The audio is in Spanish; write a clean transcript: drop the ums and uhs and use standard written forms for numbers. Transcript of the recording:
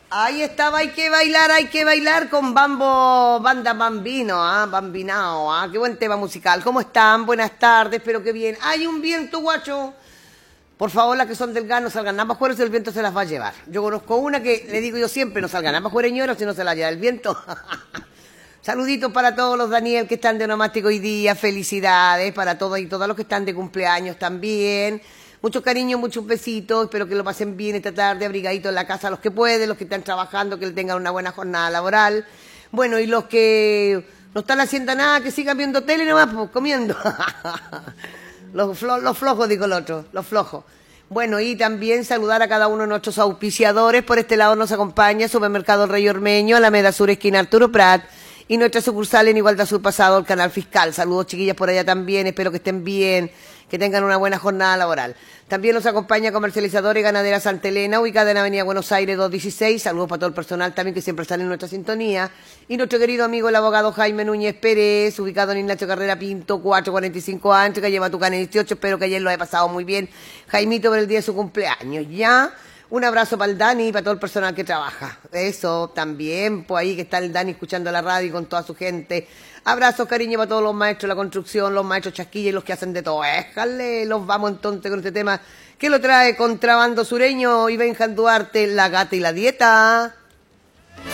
Ahí estaba, hay que bailar con Banda Bambino, Bambinao, qué buen tema musical. ¿Cómo están? Buenas tardes, espero que bien. Hay un viento, guacho. Por favor, las que son del GAN no salgan nada más fuera si el viento se las va a llevar. Yo conozco una que le digo yo siempre, no salgan nada más fuera, señora, si no se la lleva el viento. Saluditos para todos los Daniel que están de onomástico hoy día, felicidades para todos y todas los que están de cumpleaños también. Muchos cariños, muchos besitos, espero que lo pasen bien esta tarde, abrigaditos en la casa los que pueden, los que están trabajando, que tengan una buena jornada laboral. Bueno, y los que no están haciendo nada, que sigan viendo tele nomás, pues, comiendo. Los flojos, digo el otro, los flojos. Bueno, y también saludar a cada uno de nuestros auspiciadores. Por este lado nos acompaña Supermercado El Rey Ormeño, Alameda Sur, esquina Arturo Prat, y nuestra sucursal en Igualdad Sur Pasado, el Canal Fiscal. Saludos, chiquillas, por allá también, espero que estén bien, que tengan una buena jornada laboral. También nos acompaña Comercializadora y Ganadera Santa Elena, ubicada en Avenida Buenos Aires 216. Saludos para todo el personal también que siempre está en nuestra sintonía. Y nuestro querido amigo el abogado Jaime Núñez Pérez, ubicado en Ignacio Carrera Pinto, 445 antes, que lleva Tucane 18. Espero que ayer lo haya pasado muy bien, Jaimito, por el día de su cumpleaños. Ya, un abrazo para el Dani y para todo el personal que trabaja. Eso también, pues ahí que está el Dani escuchando la radio con toda su gente. Abrazos, cariño para todos los maestros de la construcción, los maestros chasquillas y los que hacen de todo. Éjale, los vamos entonces con este tema que lo trae Contrabando Sureño y Benjan Duarte, La Gata y la Dieta.